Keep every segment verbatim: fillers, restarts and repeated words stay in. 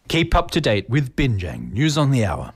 Keep up to date with Binjang News on the Hour.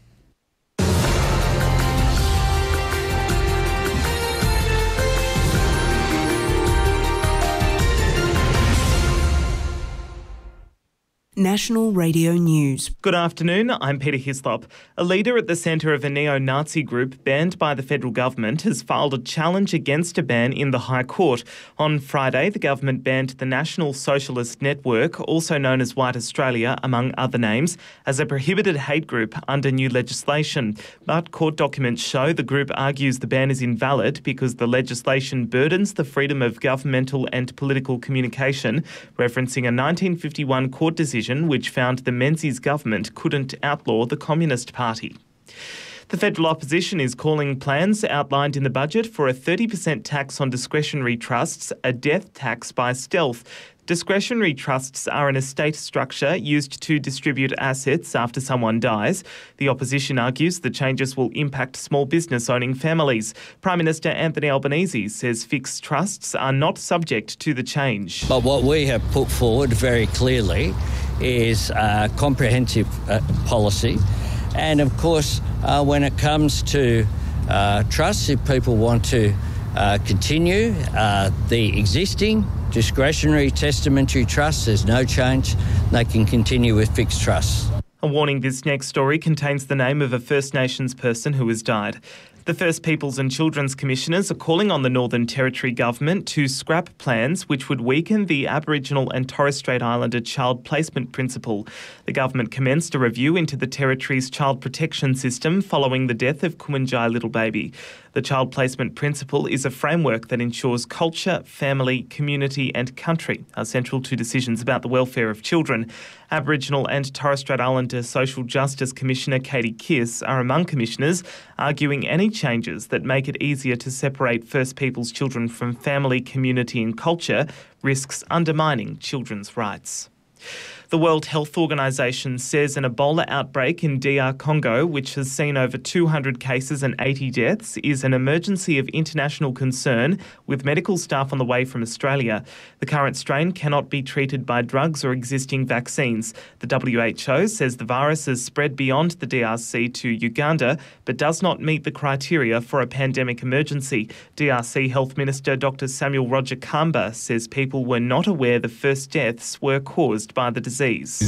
National Radio News. Good afternoon, I'm Peter Hislop. A leader at the centre of a neo-Nazi group banned by the federal government has filed a challenge against a ban in the High Court. On Friday, the government banned the National Socialist Network, also known as White Australia, among other names, as a prohibited hate group under new legislation. But court documents show the group argues the ban is invalid because the legislation burdens the freedom of governmental and political communication, referencing a nineteen fifty-one court decision which found the Menzies government couldn't outlaw the Communist Party. The federal opposition is calling plans outlined in the budget for a thirty percent tax on discretionary trusts a death tax by stealth. Discretionary trusts are an estate structure used to distribute assets after someone dies. The opposition argues the changes will impact small business owning families. Prime Minister Anthony Albanese says fixed trusts are not subject to the change. But what we have put forward very clearly is a comprehensive uh, policy. And of course, uh, when it comes to uh, trusts, if people want to uh, continue uh, the existing discretionary testamentary trusts, there's no change. They can continue with fixed trusts. A warning: this next story contains the name of a First Nations person who has died. The First Peoples and Children's Commissioners are calling on the Northern Territory Government to scrap plans which would weaken the Aboriginal and Torres Strait Islander child placement principle. The government commenced a review into the Territory's child protection system following the death of Kumanjai Little Baby. The child placement principle is a framework that ensures culture, family, community and country are central to decisions about the welfare of children. Aboriginal and Torres Strait Islander Social Justice Commissioner Katie Kiss are among commissioners, arguing any changes that make it easier to separate First Peoples children from family, community and culture risks undermining children's rights. The World Health Organization says an Ebola outbreak in D R Congo, which has seen over two hundred cases and eighty deaths, is an emergency of international concern, with medical staff on the way from Australia. The current strain cannot be treated by drugs or existing vaccines. The W H O says the virus has spread beyond the D R C to Uganda, but does not meet the criteria for a pandemic emergency. D R C Health Minister Doctor Samuel Roger Kamba says people were not aware the first deaths were caused by the disease.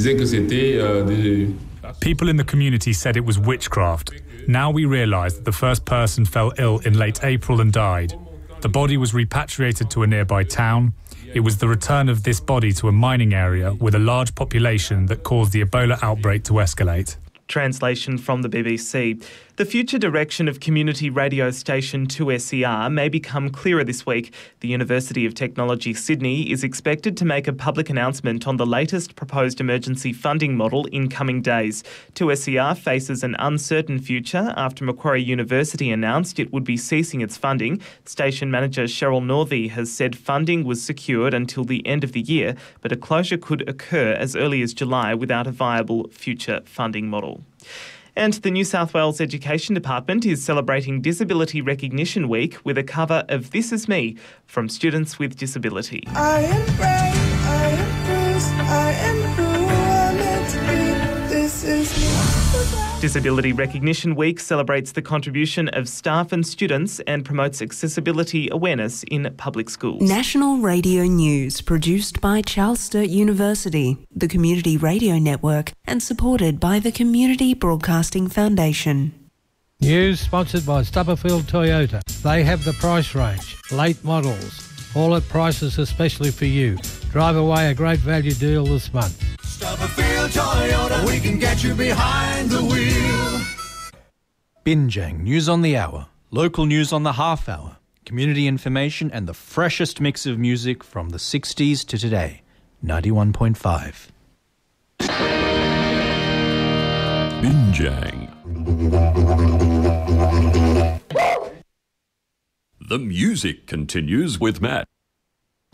People in the community said it was witchcraft. Now we realise that the first person fell ill in late April and died. The body was repatriated to a nearby town. It was the return of this body to a mining area with a large population that caused the Ebola outbreak to escalate. Translation from the B B C. The future direction of community radio station two S E R may become clearer this week. The University of Technology Sydney is expected to make a public announcement on the latest proposed emergency funding model in coming days. two S E R faces an uncertain future after Macquarie University announced it would be ceasing its funding. Station manager Cheryl Northey has said funding was secured until the end of the year, but a closure could occur as early as July without a viable future funding model. And the New South Wales Education Department is celebrating Disability Recognition Week with a cover of This Is Me from Students with Disability. I am brave, I am bruised, I am who I'm meant to be. This is me. Disability Recognition Week celebrates the contribution of staff and students and promotes accessibility awareness in public schools. National Radio News, produced by Charles Sturt University, the Community Radio Network, and supported by the Community Broadcasting Foundation. News sponsored by Stubberfield Toyota. They have the price range, late models, all at prices especially for you. Drive away a great value deal this month. Stubberfield Toyota, we can get you behind the wheel. Binjang News on the Hour, local news on the half hour, community information and the freshest mix of music from the sixties to today. ninety-one point five. Binjang. The music continues with Matt.